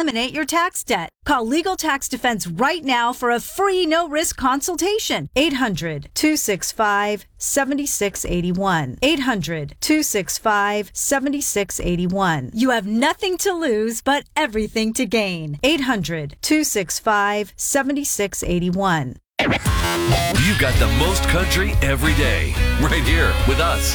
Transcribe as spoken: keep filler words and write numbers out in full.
eliminate your tax debt. Call Legal Tax Defense right now for a free no-risk consultation. eight hundred, two six five, seven six eight one. eight hundred, two six five, seven six eight one. You have nothing to lose but everything to gain. eight hundred, two six five, seven six eight one. You got the most country every day, right here with us